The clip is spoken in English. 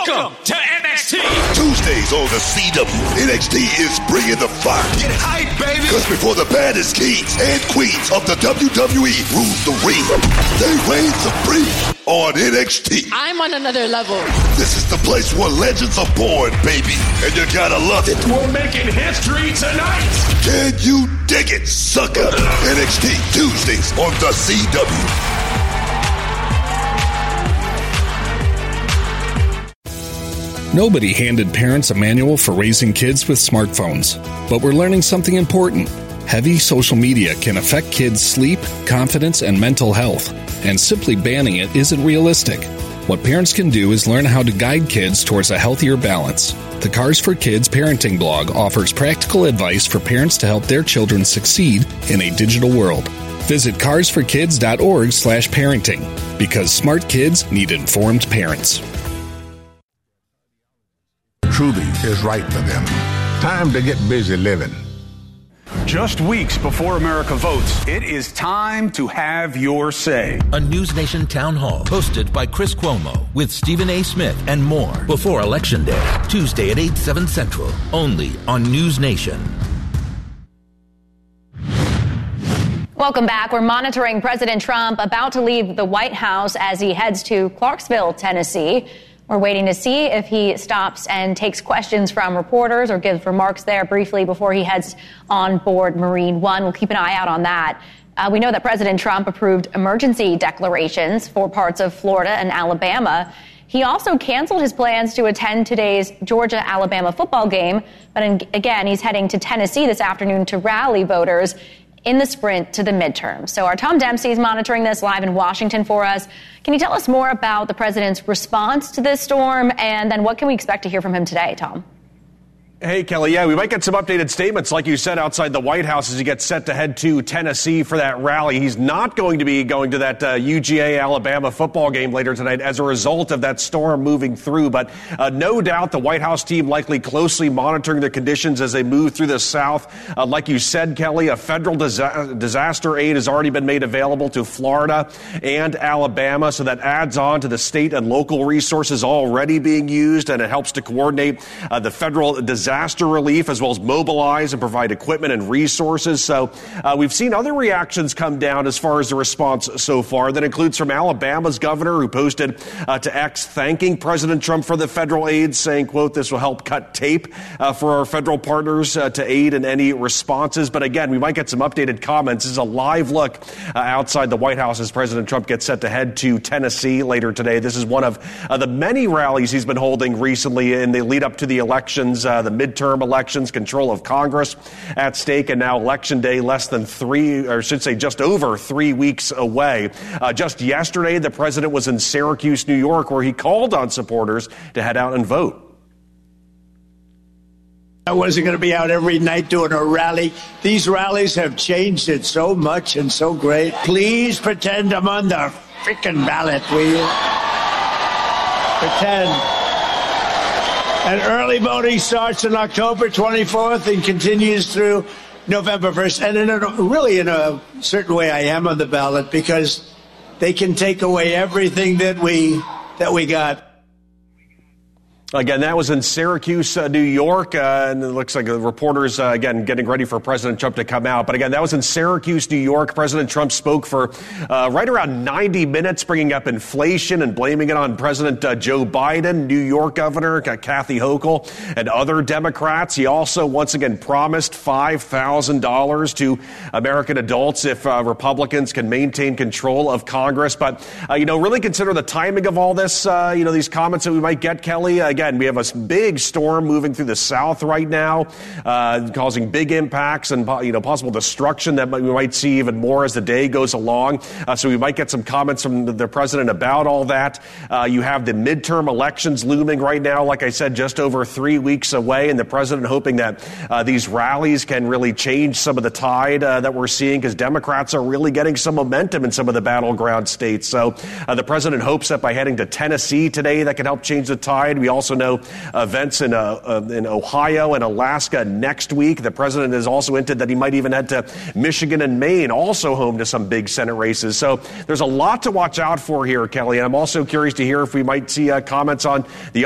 Welcome to NXT. Tuesdays on the CW, NXT is bringing the fire. Get hype, baby. Because before the baddest kings and queens of the WWE rule the ring, they reign supreme on NXT. I'm on another level. This is the place where legends are born, baby. And you gotta love it. We're making history tonight. Can you dig it, sucker? NXT Tuesdays on the CW. Nobody handed parents a manual for raising kids with smartphones, but we're learning something important. Heavy social media can affect kids' sleep, confidence, and mental health, and simply banning it isn't realistic. What parents can do is learn how to guide kids towards a healthier balance. The Cars for Kids parenting blog offers practical advice for parents to help their children succeed in a digital world. Visit carsforkids.org/parenting, because smart kids need informed parents. Truly is right for them. Time to get busy living. Just weeks before America votes, it is time to have your say. A News Nation town hall hosted by Chris Cuomo with Stephen A. Smith and more before Election Day, Tuesday at 8, 7 Central, only on News Nation. Welcome back. We're monitoring President Trump about to leave the White House as he heads to Clarksville, Tennessee. We're waiting to see if he stops and takes questions from reporters or gives remarks there briefly before he heads on board Marine One. We'll keep an eye out on that. We know that President Trump approved emergency declarations for parts of Florida and Alabama. He also canceled his plans to attend today's Georgia-Alabama football game. But again, he's heading to Tennessee this afternoon to rally voters in the sprint to the midterm. So our Tom Dempsey is monitoring this live in Washington for us. Can you tell us more about the president's response to this storm? And then what can we expect to hear from him today, Tom? Hey, Kelly. Yeah, we might get some updated statements, like you said, outside the White House as he gets set to head to Tennessee for that rally. He's not going to be going to that UGA Alabama football game later tonight as a result of that storm moving through. But no doubt the White House team likely closely monitoring the conditions as they move through the South. Like you said, Kelly, a federal disaster aid has already been made available to Florida and Alabama. So that adds on to the state and local resources already being used, and it helps to coordinate the federal disaster relief as well as mobilize and provide equipment and resources. So we've seen other reactions come down as far as the response so far. That includes from Alabama's governor, who posted to X thanking President Trump for the federal aid, saying, quote, "This will help cut tape for our federal partners to aid in any responses." But again, we might get some updated comments. This is a live look outside the White House as President Trump gets set to head to Tennessee later today. This is one of the many rallies he's been holding recently in the lead up to the elections, the midterm elections, control of Congress at stake, and now Election Day just over 3 weeks away. Just yesterday, the president was in Syracuse, New York, where he called on supporters to head out and vote. I wasn't going to be out every night doing a rally. These rallies have changed it so much and so great. Please pretend I'm on the freaking ballot, will you? Pretend. And early voting starts on October 24th and continues through November 1st. And in a certain way, I am on the ballot because they can take away everything that we got. Again, that was in Syracuse, New York, and it looks like the reporters, again, getting ready for President Trump to come out. But again, that was in Syracuse, New York. President Trump spoke for right around 90 minutes, bringing up inflation and blaming it on President Joe Biden, New York Governor Kathy Hochul, and other Democrats. He also, once again, promised $5,000 to American adults if Republicans can maintain control of Congress. But, really consider the timing of all this, these comments that we might get, Kelly. Again, we have a big storm moving through the South right now, causing big impacts and possible destruction that we might see even more as the day goes along. So we might get some comments from the president about all that. You have the midterm elections looming right now, like I said, just over 3 weeks away, and the president hoping that these rallies can really change some of the tide that we're seeing, because Democrats are really getting some momentum in some of the battleground states. So the president hopes that by heading to Tennessee today, that can help change the tide. We also know events in Ohio and Alaska next week. The president has also hinted that he might even head to Michigan and Maine, also home to some big Senate races. So there's a lot to watch out for here, Kelly. And I'm also curious to hear if we might see comments on the